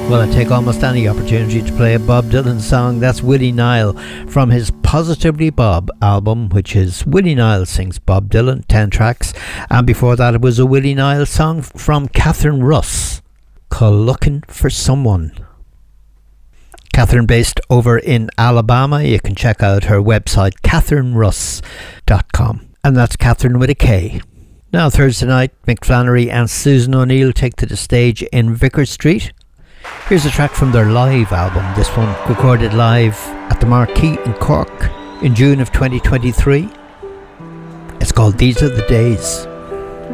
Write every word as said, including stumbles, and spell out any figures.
Well, I take almost any opportunity to play a Bob Dylan song. That's Willie Nile from his Positively Bob album, which is Willie Nile Sings Bob Dylan, ten tracks. And before that, it was a Willie Nile song from Catherine Russ called Looking for Someone. Catherine, based over in Alabama. You can check out her website, catherine russ dot com. And that's Catherine with a K. Now, Thursday night, Mick Flannery and Susan O'Neill take to the stage in Vicar Street. Here's a track from their live album. This one recorded live at the Marquee in Cork in June of twenty twenty-three. It's called These Are the Days.